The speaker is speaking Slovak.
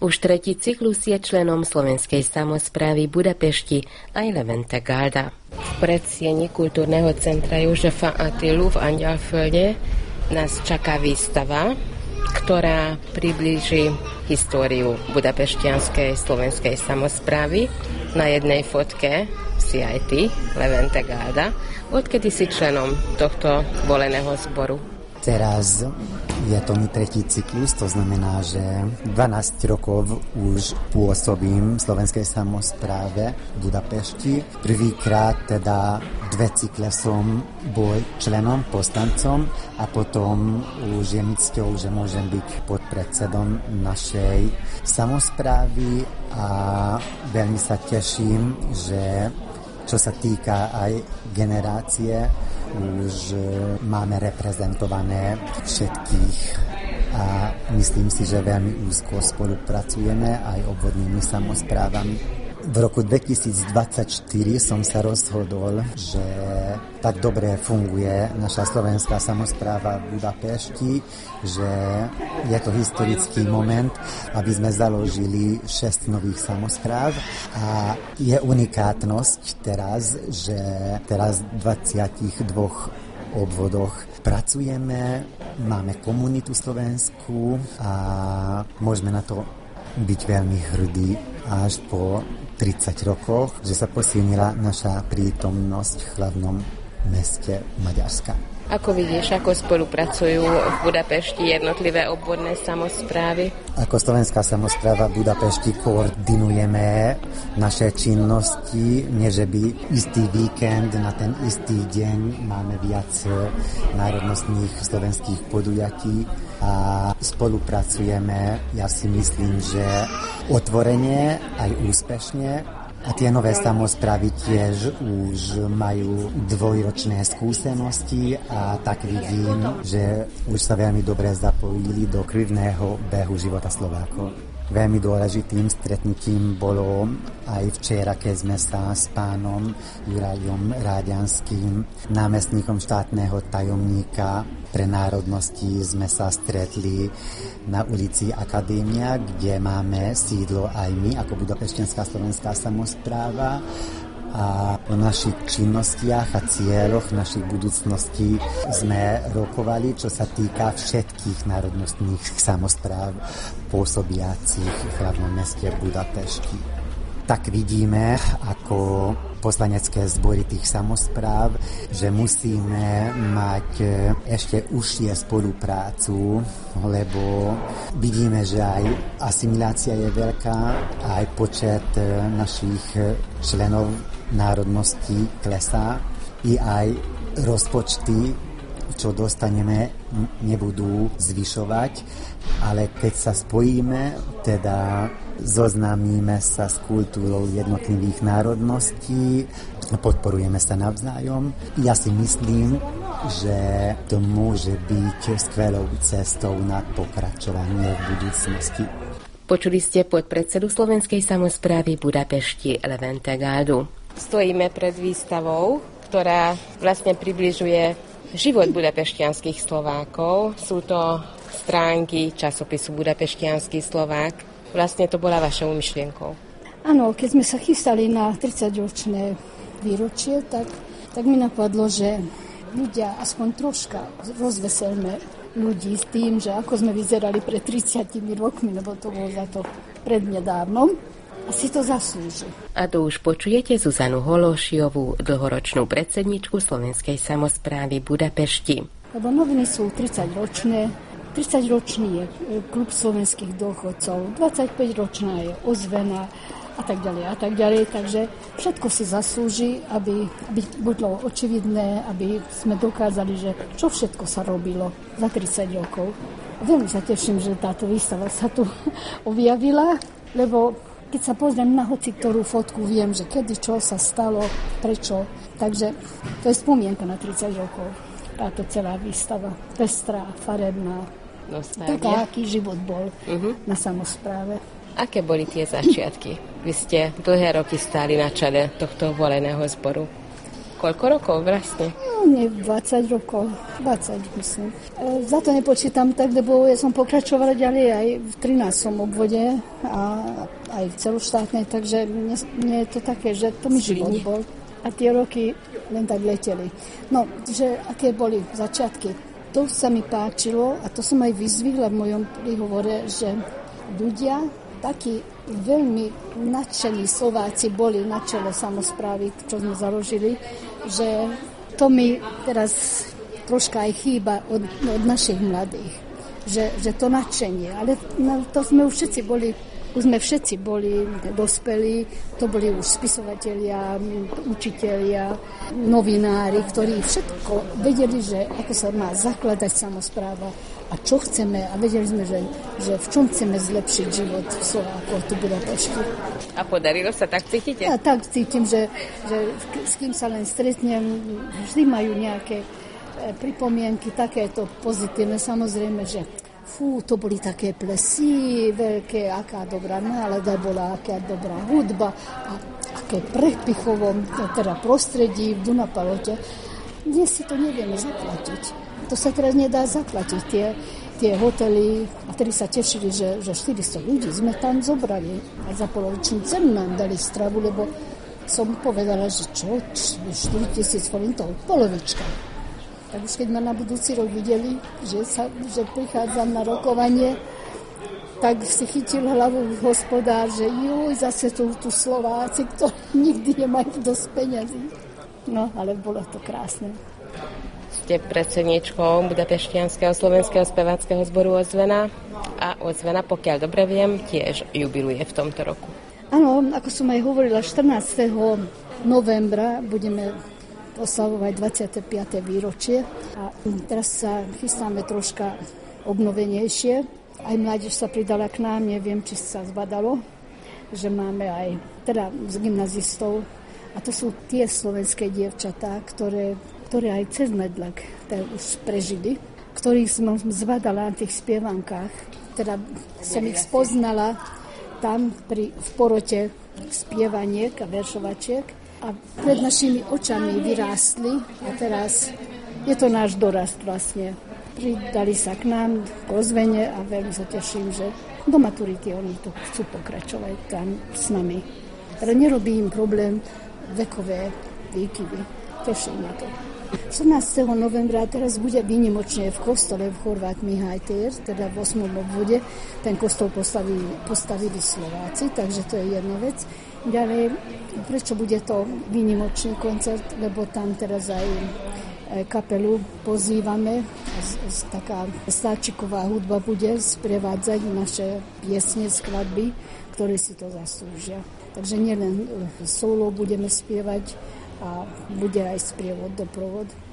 Už tretí cyklus je členom slovenskej samosprávy Budapešti aj Levente Gálda. V predsieni kultúrneho centra Jožefa Attilu v Angyalfölde nás čaká výstava, ktorá priblíži históriu budapešťanskej slovenskej samosprávy. Na jednej fotke si aj ty, Levente Gálda. Odkedy si členom tohto voleného zboru? Teraz je to mi tretí cyklus, to znamená, že 12 rokov už pôsobím v slovenskej samospráve v Budapešti. Prvýkrát teda 2 cykle som bol členom, poslancom a potom už je mi cťou, že môžem byť podpredsedom našej samosprávy a veľmi sa teším, že čo sa týka aj generácie, už máme reprezentované všetkých a myslím si, že veľmi úzko spolupracujeme aj obvodnými samosprávami. V roku 2024 som sa rozhodol, že tak dobre funguje naša slovenská samospráva v Budapešti, že je to historický moment, aby sme založili 6 nových samospráv a je unikátnosť teraz, že teraz v 22 obvodoch pracujeme, máme komunitu slovenskú a môžeme na to byť veľmi hrdí až po 30 rokoch, že sa posilnila naša prítomnosť v hlavnom meste Maďarska. Ako vidíš, ako spolupracujú v Budapešti jednotlivé obvodné samosprávy? Ako slovenská samospráva v Budapešti koordinujeme naše činnosti, nie že by istý víkend na ten istý deň máme viac národnostných slovenských podujatí a spolupracujeme, ja si myslím, že otvorene aj úspešne. A tie nové samosprávy tiež už majú dvojročné skúsenosti a tak vidím, že už sa veľmi dobre zapojili do krvného behu života Slovákov. Veľmi dôležitým stretnutím bolo aj včera, keď sme sa s pánom Jurajom Ráďanským, námestníkom štátneho tajomníka pre národnosti, sme sa stretli na ulici Akadémia, kde máme sídlo aj my, ako Budapešťanská slovenská samospráva. A o našich činnostiach a cieľoch našich budúcností sme rokovali, čo sa týka všetkých národnostných samospráv pôsobiacich v hlavnom meste Budapešti. Tak vidíme, ako poslanecké zbory tých samospráv, že musíme mať ešte užšie spoluprácu, lebo vidíme, že aj asimilácia je veľká a aj počet našich členov národností klesá i aj rozpočty, čo dostaneme, nebudú zvyšovať, ale keď sa spojíme, teda zoznámime sa s kultúrou jednotlivých národností, podporujeme sa navzájom. Ja si myslím, že to môže byť skvelou cestou na pokračovanie v budúcnosti. Počuli ste podpredsedu slovenskej samosprávy Budapešti Levente Gáldu. Stojíme pred výstavou, ktorá vlastne približuje život budapešťanských Slovákov. Sú to stránky časopisu Budapešťanský Slovák. Vlastne to bola vašou myšlienkou. Áno, keď sme sa chystali na 30-ročné výročie, tak mi napadlo, že ľudia aspoň troška rozveselme ľudí s tým, že ako sme vyzerali pred 30 rokmi, lebo to bolo za to prednedávnom. A si to zaslúži. A to už počujete Zuzanu Hološiovú, dlhoročnú predsedničku slovenskej samosprávy Budapešti. Lebo noviny sú 30-ročné, 30-ročný je klub slovenských dôchodcov, 25-ročná je ozvena a tak ďalej, takže všetko si zaslúži, aby bolo očividné, aby sme dokázali, že čo všetko sa robilo za 30 rokov. A veľmi sa teším, že táto výstava sa tu objavila, lebo keď sa pozriem na hoci ktorú fotku, viem, že kedy čo sa stalo, prečo. Takže to je spomienka na 30 rokov. Táto celá výstava. Pestrá, farebná. Taká, aký život bol na samospráve. Aké boli tie začiatky? Vy ste dlhé roky stáli na čele tohto voleného zboru. Koľko rokov vlastne? No, nie 20 rokov, 20 myslím. Za to nepočítam tak, lebo ja som pokračovala ďalej aj v 13. obvode a aj v celoštátnej, takže nie je to také, že to mi život bol. A tie roky len tak leteli. No, že aké boli začiatky. To sa mi páčilo a to som aj vyzvihla v mojom príhovore, že ľudia takí veľmi nadšení Slováci boli na čele samosprávy, čo sme založili, že to mi teraz troška aj chýba od našich mladých. Že to nadšenie. Ale to sme už všetci boli dospelí, to boli už spisovatelia, učitelia, novinári, ktorí všetko vedeli, že ako sa má zakladať samospráva a čo chceme a vedeli sme, že v čom chceme zlepšiť život Slovákov tu v Budapešti. A podarilo sa, tak cítite? Ja tak cítim, že s kým sa len stretnem, vždy majú nejaké pripomienky, takéto pozitívne. Samozrejme, že to boli také plesy veľké, aká dobrá nálada bola, aká dobrá hudba, a aké prepichovom teda prostredí v Dunapalote. Dnes si to nevieme zaplatiť. To sa teraz nedá zaplatiť. Tie hotely, a ktorí sa tešili, že 400 ľudí sme tam zobrali a za polovičnú cenu nám dali stravu, lebo som povedala, že 4 000 forintov, polovička. Tak už keď ma na budúci rok videli, že prichádzam na rokovanie, tak si chytil hlavu hospodár, že zase tu Slováci, ktorí nikdy nemajú dosť peňazí. No, ale bolo to krásne. Ste predsedníčkou Budapeštianskeho slovenského speváckeho zboru Ozvena a Ozvena, pokiaľ dobre viem, tiež jubiluje v tomto roku. Áno, ako som aj hovorila, 14. novembra budeme oslavovať 25. výročie a teraz sa chystáme troška obnovenejšie. Aj mládež sa pridala k nám, neviem, či sa zbadalo, že máme aj teda z gymnazistov a to sú tie slovenské dievčatá, ktoré aj cez Medlak už prežili, ktorých som zbadala na tých spievankách. Teda som ich spoznala tam v porote spievaniek a veršovačiek. A pred našimi očami vyrástli a teraz je to náš dorast vlastne. Pridali sa k nám k Ozvene a veľmi sa teším, že do maturity oni tu chcú pokračovať tam s nami. Ale nerobí im problém vekové výkyvy. Teším na to. 14. novembra teraz bude výnimočne v kostole v Horvát Mihajtér, teda v 8. obvode. Ten kostol postavili Slováci, takže to je jedna vec. Ďalej, prečo bude to výnimočný koncert, lebo tam teraz aj kapelu pozývame. Taká stáčiková hudba bude sprevádzať naše piesne, skladby, ktoré si to zaslúžia. Takže nielen solo budeme spievať, a bude aj sprievod, doprovod.